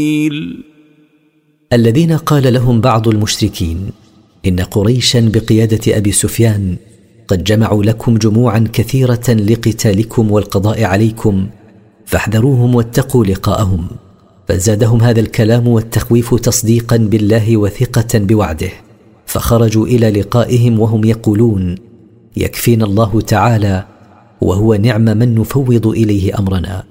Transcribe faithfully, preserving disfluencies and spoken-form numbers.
الذين قال لهم بعض المشركين إن قريشا بقيادة أبي سفيان قد جمعوا لكم جموعا كثيرة لقتالكم والقضاء عليكم فاحذروهم واتقوا لقاءهم، فزادهم هذا الكلام والتخويف تصديقا بالله وثقة بوعده، فخرجوا إلى لقائهم وهم يقولون: يكفينا الله تعالى وهو نعم من نفوض إليه أمرنا.